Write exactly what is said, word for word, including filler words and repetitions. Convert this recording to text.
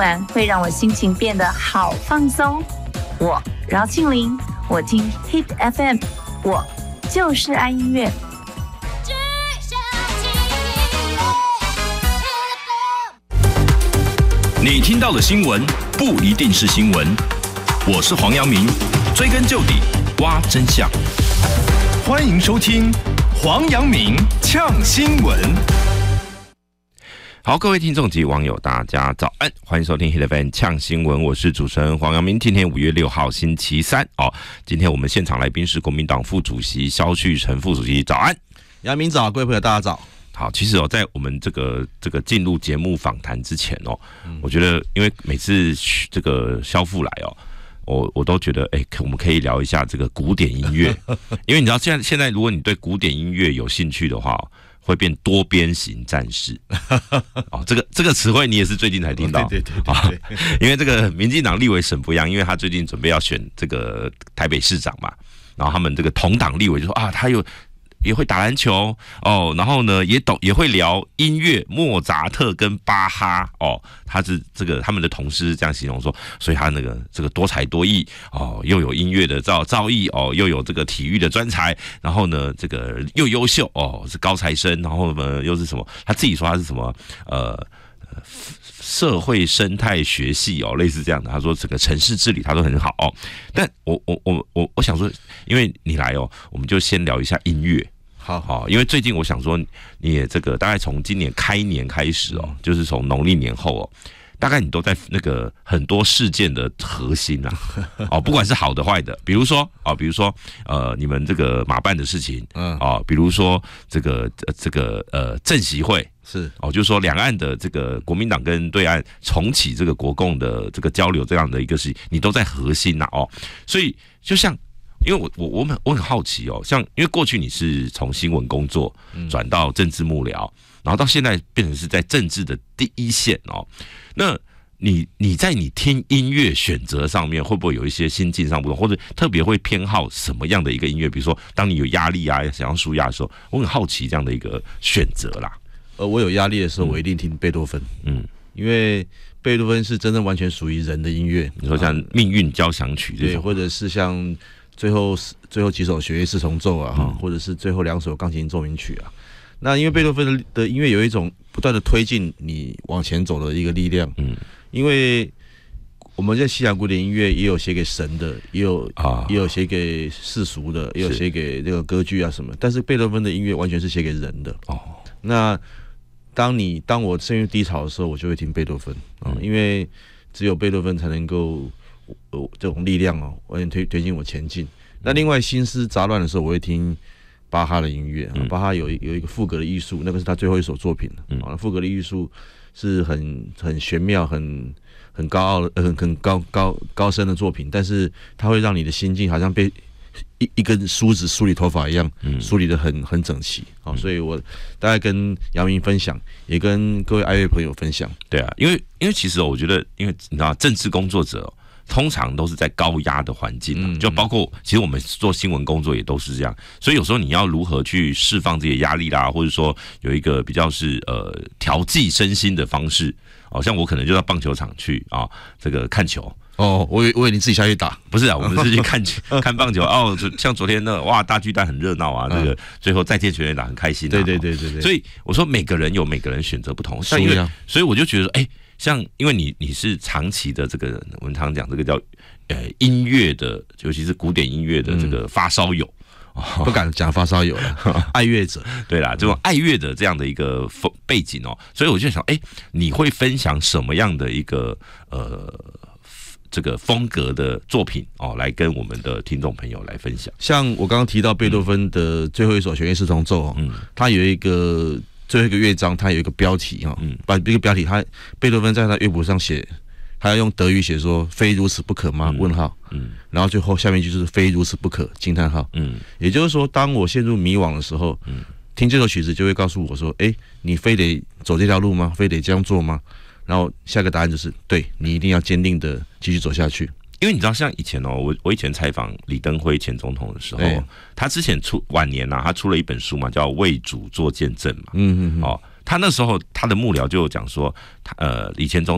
段会让我心情变得好放松。我饶庆玲，我听 Hit F M， 我就是爱音乐。 你听到的新闻不一定是新闻，我是黄阳明，追根究底，挖真相。欢迎收听黄阳明呛新闻。好，各位听众及网友，大家早安，欢迎收听 Hit F M 呛新闻，我是主持人黄阳明。今天五月六号星期三哦，今天我们现场来宾是国民党副主席萧旭晨副主席，早安。 阳明早，各位朋友大家早。 好，其实哦，在我们这个这个进入节目访谈之前哦，嗯、我觉得因为每次这个萧父来哦，我我都觉得哎、欸，我们可以聊一下这个古典音乐，因为你知道现在现在如果你对古典音乐有兴趣的话，会变多边形战士。哦，这个这个词汇你也是最近才听到， 对对对对对， 因为这个民进党立委沈伯洋，因为他最近准备要选这个台北市长嘛，然后他们这个同党立委就说啊，他有。也会打篮球哦，然后呢，也懂也会聊音乐，莫扎特跟巴哈哦，他是这个他们的同事是这样形容说，所以他那个这个多才多艺哦，又有音乐的造造诣哦，又有这个体育的专才，然后呢，这个又优秀哦，是高材生，然后呢又是什么？他自己说他是什么呃。社会生态学系哦，类似这样的。他说整个城市治理他都很好哦。但我我我我我想说，因为你来哦，我们就先聊一下音乐。 好好，因为最近我想说，你也这个大概从今年开年开始哦，就是从农历年后哦，大概你都在那个很多事件的核心啊，哦，不管是好的坏的，比如说哦，比如说呃，你们这个马办的事情，嗯，哦，比如说这个呃这个呃政协会。 是哦，就是说两岸的这个国民党跟对岸重启这个国共的这个交流这样的一个事情，你都在核心呐、啊、哦，所以就像因为我我我很我很好奇哦，像因为过去你是从新闻工作转到政治幕僚，然后到现在变成是在政治的第一线哦，那你你在你听音乐选择上面会不会有一些心境上不同，或者特别会偏好什么样的一个音乐？比如说当你有压力啊，想要抒压的时候，我很好奇这样的一个选择啦。 呃，我有压力的时候，我一定听贝多芬。嗯，因为贝多芬是真正完全属于人的音乐。 你说像《命运交响曲》这种， 对，或者是像最后最后几首弦乐四重奏啊，嗯、或者是最后两首钢琴奏鸣曲啊。那因为贝多芬的音乐有一种不断的推进你往前走的一个力量。嗯，因为我们在西洋古典音乐也有写给神的，也有啊，也有写给世俗的，也有写给这个歌剧啊什么。但是贝多芬的音乐完全是写给人的。哦，那。当你当我声乐低潮的时候，我就会听贝多芬啊、嗯，因为只有贝多芬才能够有这种力量哦，完全推推进我前进。那另外心思杂乱的时候，我会听巴哈的音乐、嗯、巴哈有有一个赋格的艺术，那个是他最后一首作品啊。赋格的艺术是很很玄妙、很很高傲、很很高高高深的作品，但是它会让你的心境好像被。一一根梳子梳理头发一样，梳理得很很整齐，好、嗯，所以我大概跟阳明分享，也跟各位爱乐朋友分享。 对啊，因为因为其实我觉得，因为你知道，政治工作者通常都是在高压的环境、啊嗯，就包括其实我们做新闻工作也都是这样，所以有时候你要如何去释放这些压力啦，或者说有一个比较是呃调剂身心的方式，哦，像我可能就到棒球场去啊，这个看球。 哦，我以我以为你自己下去打， 不是啊，我们是去看看棒球哦。像昨天那哇，大巨蛋很热闹啊，那个最后再见全垒打很开心、啊。 对对对对对。 所以我说每个人有每个人选择不同，像因为所以我就觉得哎、欸，像因为你你是长期的这个我们常讲这个叫呃音乐的，尤其是古典音乐的这个发烧友。 嗯、不敢讲发烧友了，爱乐者， 对啦，这种爱乐的这样的一个背景哦，所以我就想，哎、欸，你会分享什么样的一个呃？这个风格的作品哦，来跟我们的听众朋友来分享。 像我刚刚提到贝多芬的最后一首弦乐四重奏哦，嗯，它有一个最后一个乐章，它有一个标题哈，嗯，把这个标题，他贝多芬在他乐谱上写，他要用德语写说“非如此不可吗？”问号，嗯，然后最后下面就是“非如此不可”惊叹号，嗯，也就是说，当我陷入迷惘的时候，嗯，听这首曲子就会告诉我说，哎，你非得走这条路吗？非得这样做吗？然后下个答案就是对，你一定要坚定的继续走下去。 因为你知道，像以前哦，我我以前采访李登辉前总统的时候，他之前出晚年啊，他出了一本书嘛，叫《为主做见证》嘛。嗯嗯嗯。哦，他那时候他的幕僚就有讲说，他呃，李前总